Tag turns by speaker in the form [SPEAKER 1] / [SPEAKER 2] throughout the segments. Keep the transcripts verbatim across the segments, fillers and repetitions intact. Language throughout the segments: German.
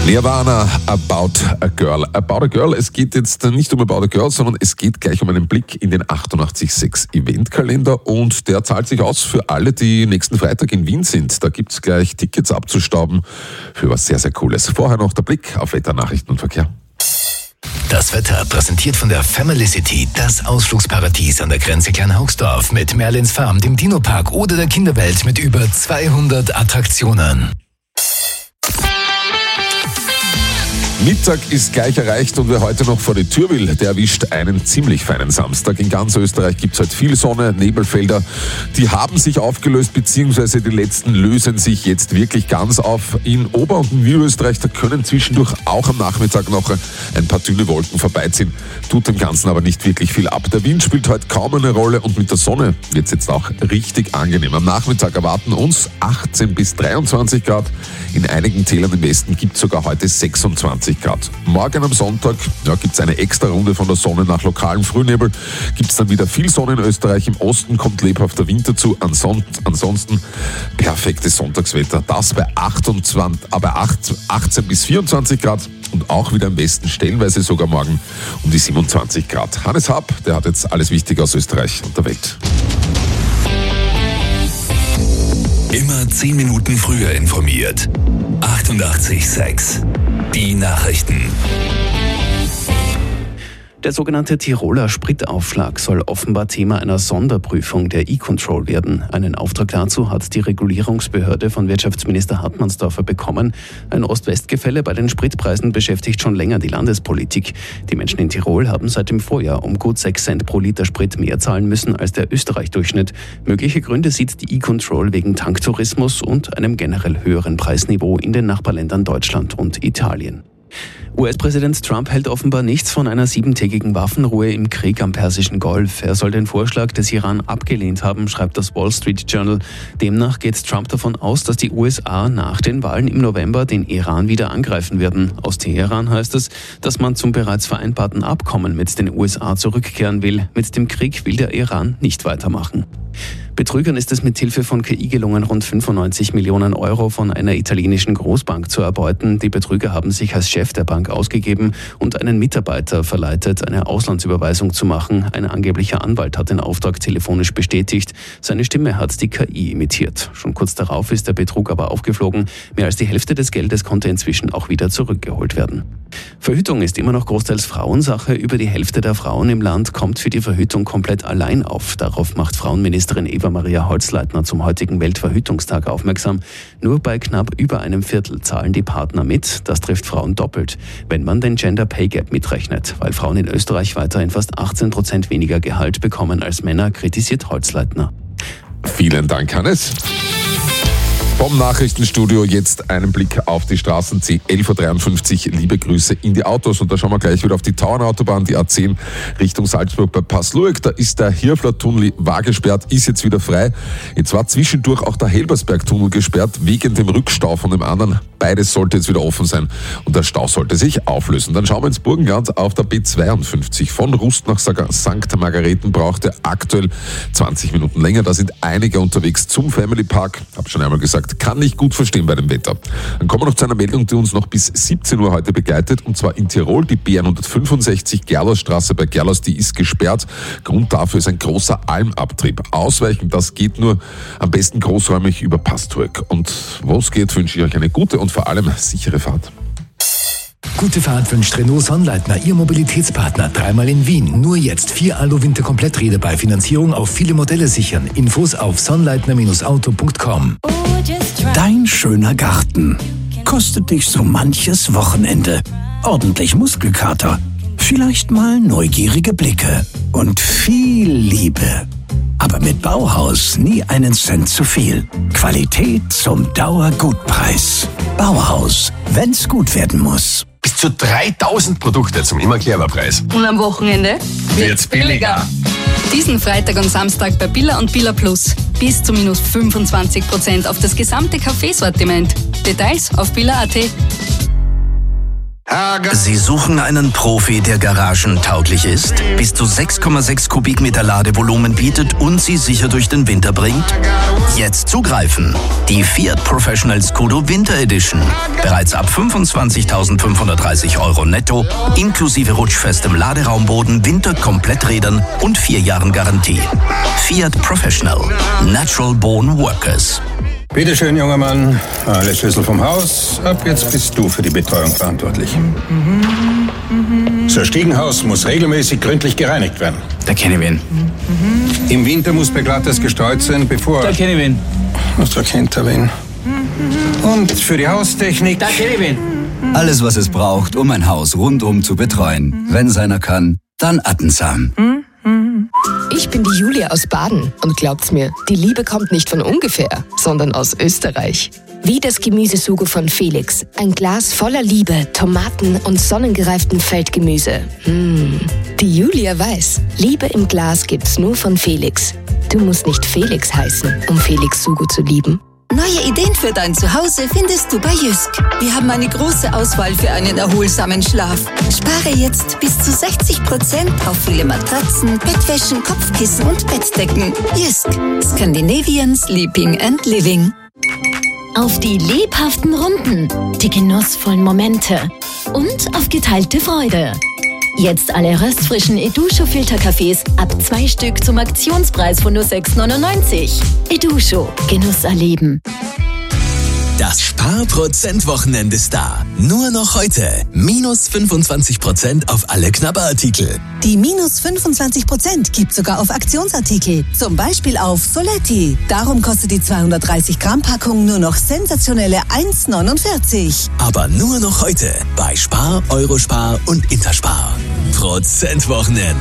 [SPEAKER 1] Nirvana, About a Girl. About a Girl, es geht jetzt nicht um About a Girl, sondern es geht gleich um einen Blick in den achtundachtzig Komma sechs Eventkalender und der zahlt sich aus für alle, die nächsten Freitag in Wien sind. Da gibt's gleich Tickets abzustauben für was sehr, sehr Cooles. Vorher noch der Blick auf Wetter, Nachrichten und Verkehr.
[SPEAKER 2] Das Wetter präsentiert von der Family City, das Ausflugsparadies an der Grenze Kleinhaugsdorf mit Merlins Farm, dem Dino-Park oder der Kinderwelt mit über zweihundert Attraktionen.
[SPEAKER 1] Mittag ist gleich erreicht und wer heute noch vor die Tür will, der erwischt einen ziemlich feinen Samstag. In ganz Österreich gibt es heute viel Sonne, Nebelfelder, die haben sich aufgelöst, beziehungsweise die letzten lösen sich jetzt wirklich ganz auf. In Ober- und Niederösterreich, da können zwischendurch auch am Nachmittag noch ein paar dünne Wolken vorbeiziehen, tut dem Ganzen aber nicht wirklich viel ab. Der Wind spielt heute kaum eine Rolle und mit der Sonne wird es jetzt auch richtig angenehm. Am Nachmittag erwarten uns achtzehn bis dreiundzwanzig Grad, in einigen Tälern im Westen gibt es sogar heute sechsundzwanzig Grad. Morgen am Sonntag ja, gibt es eine extra Runde von der Sonne nach lokalem Frühnebel. Gibt es dann wieder viel Sonne in Österreich. Im Osten kommt lebhafter Wind dazu. Ansonsten perfektes Sonntagswetter. Das bei achtundzwanzig, aber achtzehn bis vierundzwanzig Grad und auch wieder im Westen stellenweise sogar morgen um die siebenundzwanzig Grad. Hannes Happ, der hat jetzt alles Wichtige aus Österreich und der Welt.
[SPEAKER 2] Immer zehn Minuten früher informiert. achtundachtzig Komma sechs. Die Nachrichten.
[SPEAKER 3] Der sogenannte Tiroler Spritaufschlag soll offenbar Thema einer Sonderprüfung der E-Control werden. Einen Auftrag dazu hat die Regulierungsbehörde von Wirtschaftsminister Hartmannsdorfer bekommen. Ein Ost-West-Gefälle bei den Spritpreisen beschäftigt schon länger die Landespolitik. Die Menschen in Tirol haben seit dem Vorjahr um gut sechs Cent pro Liter Sprit mehr zahlen müssen als der Österreich-Durchschnitt. Mögliche Gründe sieht die E-Control wegen Tanktourismus und einem generell höheren Preisniveau in den Nachbarländern Deutschland und Italien. U S-Präsident Trump hält offenbar nichts von einer siebentägigen Waffenruhe im Krieg am Persischen Golf. Er soll den Vorschlag des Iran abgelehnt haben, schreibt das Wall Street Journal. Demnach geht Trump davon aus, dass die U S A nach den Wahlen im November den Iran wieder angreifen werden. Aus Teheran heißt es, dass man zum bereits vereinbarten Abkommen mit den U S A zurückkehren will. Mit dem Krieg will der Iran nicht weitermachen. Betrügern ist es mit Hilfe von K I gelungen, rund fünfundneunzig Millionen Euro von einer italienischen Großbank zu erbeuten. Die Betrüger haben sich als Chef der Bank ausgegeben und einen Mitarbeiter verleitet, eine Auslandsüberweisung zu machen. Ein angeblicher Anwalt hat den Auftrag telefonisch bestätigt. Seine Stimme hat die K I imitiert. Schon kurz darauf ist der Betrug aber aufgeflogen. Mehr als die Hälfte des Geldes konnte inzwischen auch wieder zurückgeholt werden. Verhütung ist immer noch großteils Frauensache. Über die Hälfte der Frauen im Land kommt für die Verhütung komplett allein auf. Darauf macht Frauenministerin Eva Maria Holzleitner zum heutigen Weltverhütungstag aufmerksam. Nur bei knapp über einem Viertel zahlen die Partner mit. Das trifft Frauen doppelt, wenn man den Gender Pay Gap mitrechnet. Weil Frauen in Österreich weiterhin fast achtzehn Prozent weniger Gehalt bekommen als Männer, kritisiert Holzleitner.
[SPEAKER 1] Vielen Dank, Hannes. Vom Nachrichtenstudio jetzt einen Blick auf die Straßen. C elf Uhr dreiundfünfzig, liebe Grüße in die Autos. Und da schauen wir gleich wieder auf die Tauernautobahn, die A zehn Richtung Salzburg bei Passlueg. Da ist der Hirfler-Tunnel war gesperrt, ist jetzt wieder frei. Jetzt war zwischendurch auch der Helbersberg-Tunnel gesperrt, wegen dem Rückstau von dem anderen. Beides sollte jetzt wieder offen sein und der Stau sollte sich auflösen. Dann schauen wir ins Burgenland auf der B zweiundfünfzig. Von Rust nach Sankt Margareten brauchte aktuell zwanzig Minuten länger. Da sind einige unterwegs zum Family Park. Hab schon einmal gesagt, kann ich gut verstehen bei dem Wetter. Dann kommen wir noch zu einer Meldung, die uns noch bis siebzehn Uhr heute begleitet, und zwar in Tirol. Die B hundertfünfundsechzig Gerlersstraße bei Gerlers, die ist gesperrt. Grund dafür ist ein großer Almabtrieb. Ausweichen, das geht nur am besten großräumig über Pasturg. Und wo es geht, wünsche ich euch eine gute und vor allem sichere Fahrt.
[SPEAKER 2] Gute Fahrt wünscht Renault Sonnleitner, Ihr Mobilitätspartner. Dreimal in Wien. Nur jetzt vier Alu-Winter-Kompletträder bei Finanzierung auf viele Modelle sichern. Infos auf sonnleitner Auto punkt com.
[SPEAKER 4] Dein schöner Garten kostet dich so manches Wochenende. Ordentlich Muskelkater, vielleicht mal neugierige Blicke und viel Liebe. Aber mit Bauhaus nie einen Cent zu viel. Qualität zum Dauergutpreis. Bauhaus, wenn's gut werden muss.
[SPEAKER 5] Bis zu dreitausend Produkte zum immer Clever-Preis.
[SPEAKER 6] Und am Wochenende
[SPEAKER 5] wird's billiger.
[SPEAKER 6] Diesen Freitag und Samstag bei Billa und Billa Plus. Bis zu minus fünfundzwanzig Prozent auf das gesamte Kaffeesortiment. Details auf billa punkt at.
[SPEAKER 4] Sie suchen einen Profi, der garagentauglich ist, bis zu sechs Komma sechs Kubikmeter Ladevolumen bietet und Sie sicher durch den Winter bringt? Jetzt zugreifen! Die Fiat Professional Scudo Winter Edition. Bereits ab fünfundzwanzigtausendfünfhundertdreißig Euro netto, inklusive rutschfestem Laderaumboden, Winterkompletträdern und vier Jahren Garantie. Fiat Professional. Natural Born Workers.
[SPEAKER 7] Bitte schön, junger Mann. Alle Schlüssel vom Haus. Ab jetzt bist du für die Betreuung verantwortlich. Das Stiegenhaus muss regelmäßig gründlich gereinigt werden.
[SPEAKER 8] Da kenne ich wen.
[SPEAKER 7] Im Winter muss beglattes gestreut sein, bevor...
[SPEAKER 8] Da kenne ich wen.
[SPEAKER 7] Was, da kennt er wen. Und für die Haustechnik...
[SPEAKER 8] Da kenne ich wen.
[SPEAKER 9] Alles, was es braucht, um ein Haus rundum zu betreuen. Wenn es einer kann, dann Attensam.
[SPEAKER 10] Ich bin die Julia aus Baden und glaubt's mir, die Liebe kommt nicht von ungefähr, sondern aus Österreich. Wie das Gemüsesugo von Felix. Ein Glas voller Liebe, Tomaten und sonnengereiftem Feldgemüse. Mmh. Die Julia weiß, Liebe im Glas gibt's nur von Felix. Du musst nicht Felix heißen, um Felix Sugo zu lieben.
[SPEAKER 11] Neue Ideen für dein Zuhause findest du bei Jysk. Wir haben eine große Auswahl für einen erholsamen Schlaf. Spare jetzt bis zu sechzig Prozent auf viele Matratzen, Bettwäschen, Kopfkissen und Bettdecken. Jysk. Scandinavian Sleeping and Living.
[SPEAKER 12] Auf die lebhaften Runden, die genussvollen Momente und auf geteilte Freude. Jetzt alle röstfrischen Edusho-Filterkaffees ab zwei Stück zum Aktionspreis von nur sechs neunundneunzig. Edusho, Genuss erleben.
[SPEAKER 13] Das Spar-Prozent-Wochenende ist da. Nur noch heute. Minus fünfundzwanzig Prozent auf alle Knabberartikel.
[SPEAKER 14] Die minus fünfundzwanzig Prozent gibt sogar auf Aktionsartikel. Zum Beispiel auf Soletti. Darum kostet die zweihundertdreißig Gramm Packung nur noch sensationelle eins neunundvierzig.
[SPEAKER 13] Aber nur noch heute bei Spar, Eurospar und Interspar. Prozent-Wochenend.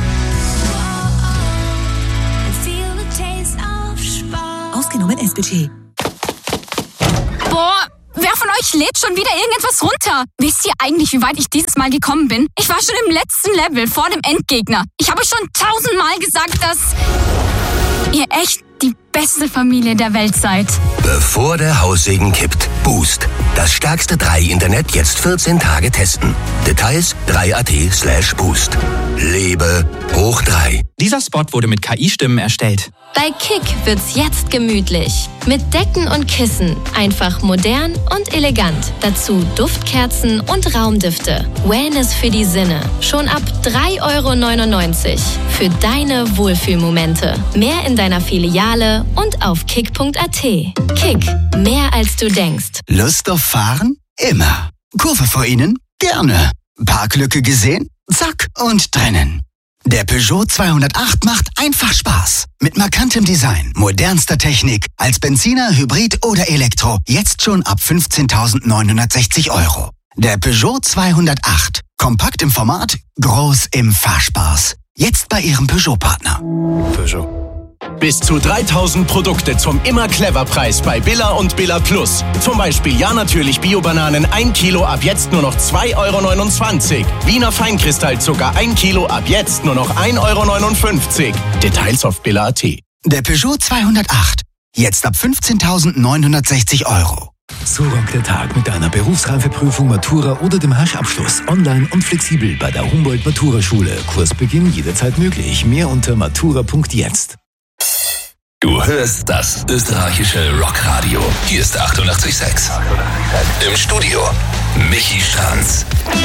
[SPEAKER 14] Ausgenommen S B T.
[SPEAKER 15] Boah, wer von euch lädt schon wieder irgendetwas runter? Wisst ihr eigentlich, wie weit ich dieses Mal gekommen bin? Ich war schon im letzten Level, vor dem Endgegner. Ich habe schon tausendmal gesagt, dass ihr echt die beste Familie der Welt seid.
[SPEAKER 16] Bevor der Haussegen kippt, Boost. Das stärkste drei Internet jetzt vierzehn Tage testen. Details drei punkt at slash boost. Lebe hoch drei.
[SPEAKER 17] Dieser Spot wurde mit K I-Stimmen erstellt.
[SPEAKER 12] Bei Kick wird's jetzt gemütlich. Mit Decken und Kissen. Einfach modern und elegant. Dazu Duftkerzen und Raumdüfte. Wellness für die Sinne. Schon ab drei Euro neunundneunzig. Für deine Wohlfühlmomente. Mehr in deiner Filiale und auf kick punkt at. Kick. Mehr als du denkst.
[SPEAKER 4] Lust auf Fahren? Immer. Kurve vor Ihnen? Gerne. Parklücke gesehen? Zack und drinnen. Der Peugeot zweihundertacht macht einfach Spaß. Mit markantem Design, modernster Technik, als Benziner, Hybrid oder Elektro. Jetzt schon ab fünfzehntausendneunhundertsechzig Euro. Der Peugeot zweihundertacht. Kompakt im Format, groß im Fahrspaß. Jetzt bei Ihrem Peugeot-Partner.
[SPEAKER 18] Peugeot. Bis zu dreitausend Produkte zum Immer-Clever-Preis bei Billa und Billa Plus. Zum Beispiel ja natürlich Bio-Bananen ein Kilo ab jetzt nur noch zwei Euro neunundzwanzig. Wiener Feinkristallzucker ein Kilo ab jetzt nur noch ein Euro neunundfünfzig. Details auf billa punkt at.
[SPEAKER 4] Der Peugeot zweihundertacht. Jetzt ab fünfzehntausendneunhundertsechzig Euro.
[SPEAKER 2] So rockt der Tag mit einer Berufsreifeprüfung, Matura oder dem Haschabschluss. Online und flexibel bei der Humboldt-Matura-Schule. Kursbeginn jederzeit möglich. Mehr unter matura punkt jetzt.
[SPEAKER 5] Du hörst das österreichische Rockradio. Hier ist achtundachtzig Komma sechs. Im Studio Michi Stranz.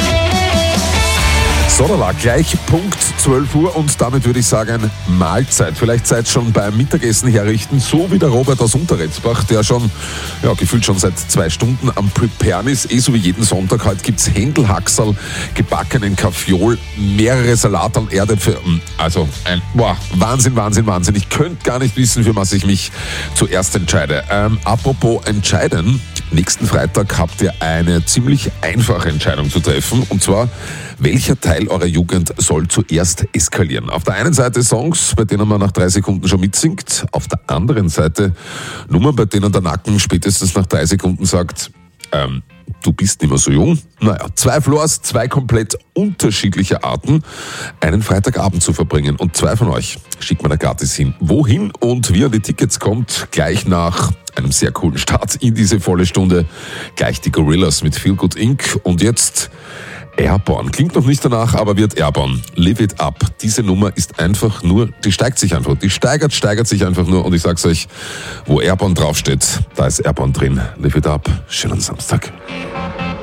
[SPEAKER 1] So, da war gleich Punkt zwölf Uhr und damit würde ich sagen Mahlzeit. Vielleicht seid schon beim Mittagessen herrichten, so wie der Robert aus Unterretzbach, der schon, ja, gefühlt schon seit zwei Stunden am Preparen ist, eh so wie jeden Sonntag. Heute gibt's Händelhaxerl, gebackenen Kaffeeol, mehrere Salate und Erdäpfel. Also, ein, boah, Wahnsinn, Wahnsinn, Wahnsinn. Ich könnte gar nicht wissen, für was ich mich zuerst entscheide. Ähm, apropos entscheiden, nächsten Freitag habt ihr eine ziemlich einfache Entscheidung zu treffen, und zwar, welcher Teil eurer Jugend soll zuerst eskalieren? Auf der einen Seite Songs, bei denen man nach drei Sekunden schon mitsingt. Auf der anderen Seite Nummern, bei denen der Nacken spätestens nach drei Sekunden sagt, ähm, du bist nicht mehr so jung. Naja, zwei Floors, zwei komplett unterschiedliche Arten, einen Freitagabend zu verbringen. Und zwei von euch schickt mir da gratis hin. Wohin und wie an die Tickets kommt, gleich nach einem sehr coolen Start in diese volle Stunde. Gleich die Gorillas mit Feel Good Incorporated. Und jetzt Airborne. Klingt noch nicht danach, aber wird Airborne. Live it up. Diese Nummer ist einfach nur, die steigt sich einfach. Die steigert, steigert sich einfach nur. Und ich sag's euch, wo Airborne draufsteht, da ist Airborne drin. Live it up. Schönen Samstag.